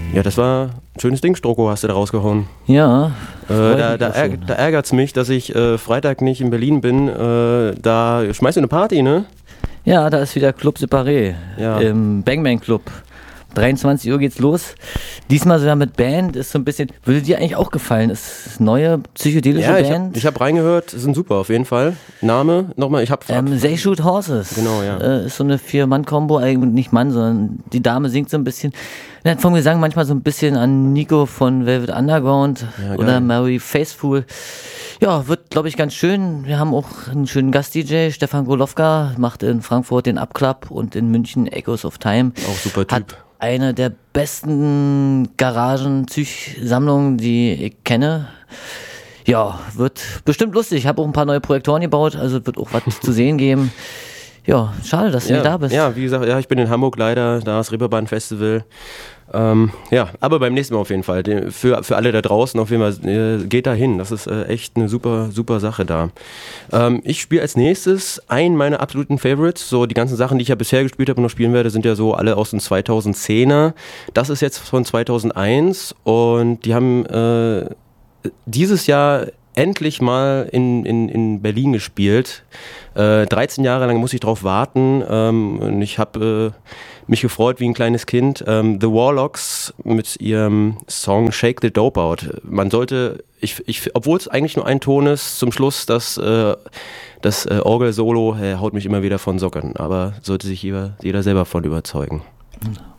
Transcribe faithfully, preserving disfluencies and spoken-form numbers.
Ja, das war ein schönes Ding, Stroko, hast du da rausgehauen. Ja. Äh, da da, ärg da ärgert es mich, dass ich äh, Freitag nicht in Berlin bin. Äh, da schmeißt du eine Party, ne? Ja, da ist wieder Club Separé Ja. im Bang Bang Club. dreiundzwanzig Uhr geht's los. Diesmal sogar mit Band, ist so ein bisschen, würde dir eigentlich auch gefallen, ist neue psychedelische Ja, ich Band. habe hab reingehört, sind super auf jeden Fall. Name, nochmal, ich hab... Ähm, They Shoot Horses. Genau, ja. Äh, ist so eine Vier-Mann-Kombo, eigentlich nicht Mann, sondern die Dame singt so ein bisschen. Er hat vom Gesang manchmal so ein bisschen an Nico von Velvet Underground Ja, oder geil. Mary Faithfull. Ja, wird, glaube ich, ganz schön. Wir haben auch einen schönen Gast-D J, Stefan Golowka, macht in Frankfurt den Up-Club und in München Echoes of Time. Auch super Typ. Hat eine der besten Garagen-Psych-Sammlungen, die ich kenne. Ja, wird bestimmt lustig. Ich habe auch ein paar neue Projektoren gebaut, also wird auch was zu sehen geben. Ja, schade, dass du ja, nicht da bist. Ja, wie gesagt, ja, ich bin in Hamburg leider, da ist Reeperbahn Festival. Ähm, ja, aber beim nächsten Mal auf jeden Fall. Den- Für, für alle da draußen auf jeden Fall, äh, geht da hin. Das ist äh, echt eine super, super Sache da. Ähm, ich spiele als nächstes einen meiner absoluten Favorites. So die ganzen Sachen, die ich ja bisher gespielt habe und noch spielen werde, sind ja so alle aus den zweitausendzehner. Das ist jetzt von zweitausendeins und die haben äh, dieses Jahr endlich mal in, in, in Berlin gespielt. Äh, dreizehn Jahre lang muss ich drauf warten ähm, und ich habe äh, mich gefreut wie ein kleines Kind. Ähm, The Warlocks mit ihrem Song Shake the Dope Out. Man sollte, ich, ich, obwohl es eigentlich nur ein Ton ist, zum Schluss das, äh, das äh, Orgel-Solo äh, haut mich immer wieder von Socken. Aber sollte sich jeder, jeder selber von überzeugen.